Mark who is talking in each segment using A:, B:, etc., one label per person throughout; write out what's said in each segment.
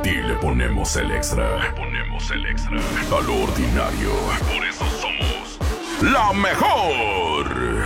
A: Aquí le ponemos el extra. Le ponemos el extra. A lo ordinario. Por eso somos la mejor.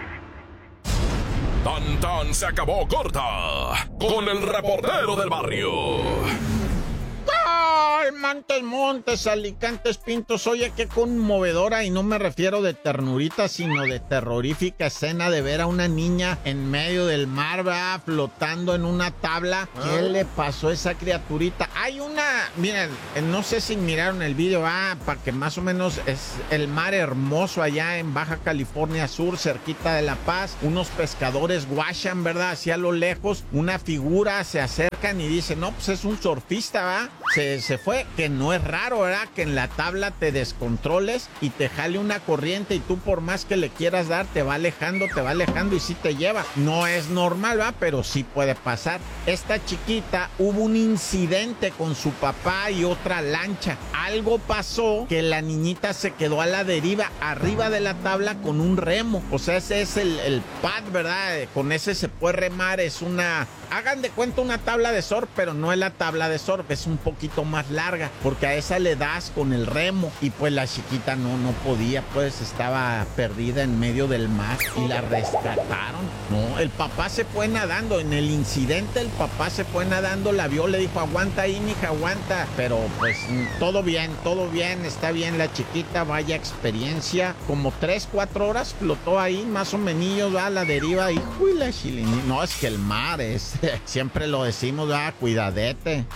A: Tan tan se acabó corta con el reportero del barrio.
B: ¡Ay, Montes, Alicantes, Pintos! Oye, qué conmovedora, y no me refiero de ternurita, sino de terrorífica escena de ver a una niña en medio del mar, ¿verdad? Flotando en una tabla. ¿Qué le pasó a esa criaturita? Hay una, miren, no sé si miraron el video, para que más o menos es el mar hermoso allá en Baja California Sur, cerquita de La Paz. Unos pescadores guachan, ¿verdad? Hacia lo lejos, una figura, se acercan y dicen, no, pues es un surfista, ¿verdad? Se fue, que no es raro, ¿verdad? Que en la tabla te descontroles y te jale una corriente y tú por más que le quieras dar, te va alejando y sí te lleva. No es normal, ¿verdad? Pero sí puede pasar. Esta chiquita, hubo un incidente con su papá y otra lancha. Algo pasó que la niñita se quedó a la deriva arriba de la tabla con un remo. O sea, ese es el pad, ¿verdad? Con ese se puede remar, es una... Hagan de cuenta una tabla de surf, pero no es la tabla de surf, es un poquito más larga, porque a esa le das con el remo, y pues la chiquita no podía, pues estaba perdida en medio del mar, y la rescataron. No, el papá se fue nadando, en el incidente el papá se fue nadando, la vio, le dijo, aguanta ahí, mija, aguanta, pero pues todo bien, está bien la chiquita, vaya experiencia, como 3-4 horas flotó ahí, más o menos, va a la deriva, hijo y la chilini. No, es que el mar es... Siempre lo decimos, cuidadete.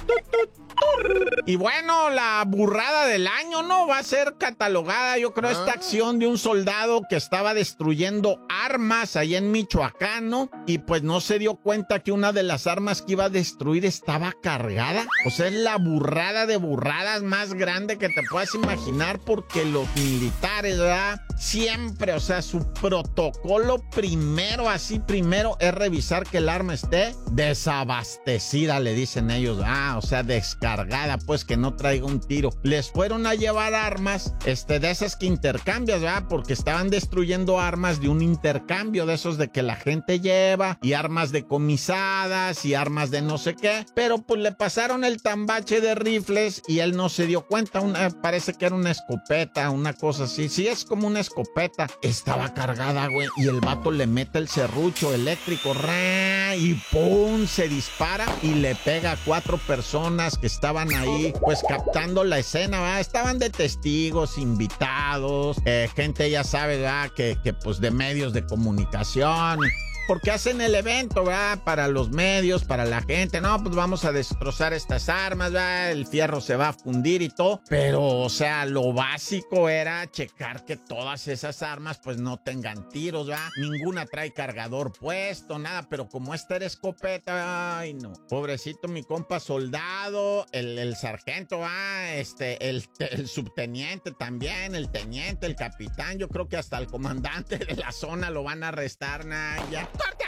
B: Y bueno, la burrada del año, ¿no? Va a ser catalogada, yo creo, esta acción de un soldado que estaba destruyendo armas allá en Michoacán, ¿no? Y pues no se dio cuenta que una de las armas que iba a destruir estaba cargada. O sea, es la burrada de burradas más grande que te puedas imaginar, porque los militares, ¿verdad? Siempre, o sea, su protocolo primero es revisar que el arma esté desabastecida, le dicen ellos. O sea, descargada, pues que no traiga un tiro. Les fueron a llevar armas, de esas que intercambias, ¿verdad? Porque estaban destruyendo armas de un intercambio, de esos de que la gente lleva, y armas decomisadas, y armas de no sé qué. Pero pues le pasaron el tambache de rifles y él no se dio cuenta. Parece que era una escopeta, una cosa así. Sí, es como una escopeta. Estaba cargada, güey, y el vato le mete el serrucho eléctrico, y ¡pum! Se dispara y le pega a 4 personas que estaban ahí, pues captando la escena, ¿verdad? Estaban de testigos, invitados, gente, ya sabe, ¿verdad? Que pues de medios de comunicación, porque hacen el evento, ¿verdad? Para los medios, para la gente. No, pues vamos a destrozar estas armas, ¿verdad? El fierro se va a fundir y todo. Pero, o sea, lo básico era checar que todas esas armas, pues no tengan tiros, ¿verdad? Ninguna trae cargador puesto, nada. Pero como esta era escopeta, ay, no. Pobrecito mi compa soldado, el sargento, el subteniente también, el teniente, el capitán. Yo creo que hasta el comandante de la zona lo van a arrestar, ya. ¡Corte!